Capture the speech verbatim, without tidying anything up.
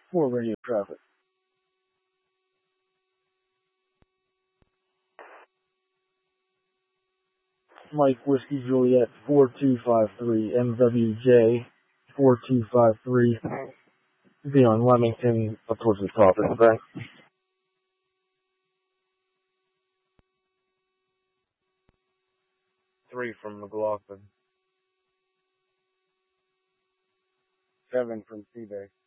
For radio traffic. Mike Whiskey Juliet four two five three, M W J four two five three. Be on Leamington up towards the top of the bank. Three from McLaughlin. Seven from Seabay.